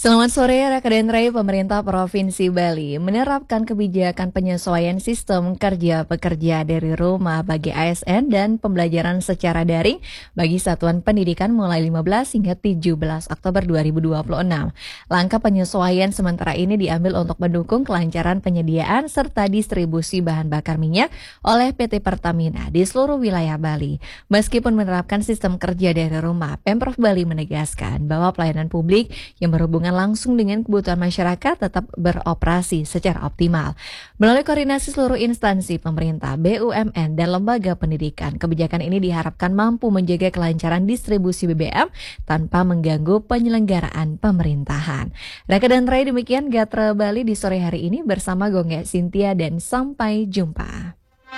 Selamat sore, Raka dan Ray. Pemerintah Provinsi Bali menerapkan kebijakan penyesuaian sistem kerja pekerja dari rumah bagi ASN dan pembelajaran secara daring bagi satuan pendidikan mulai 15 hingga 17 Oktober 2026. Langkah penyesuaian sementara ini diambil untuk mendukung kelancaran penyediaan serta distribusi bahan bakar minyak oleh PT Pertamina di seluruh wilayah Bali. Meskipun menerapkan sistem kerja dari rumah, Pemprov Bali menegaskan bahwa pelayanan publik yang berhubungan langsung dengan kebutuhan masyarakat tetap beroperasi secara optimal. Melalui koordinasi seluruh instansi pemerintah, BUMN, dan lembaga pendidikan, kebijakan ini diharapkan mampu menjaga kelancaran distribusi BBM tanpa mengganggu penyelenggaraan pemerintahan. Raka dan Ray, demikian Gatra Bali di sore hari ini bersama Gongga Cynthia dan sampai jumpa.